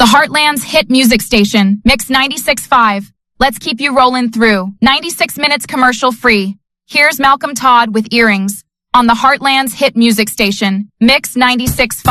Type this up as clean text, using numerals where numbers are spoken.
Heartland's hit music station, Mix 96.5. Let's keep you rolling through. 96 minutes commercial free. Here's Malcolm Todd with Earrings on the Heartland's hit music station, Mix 96.5.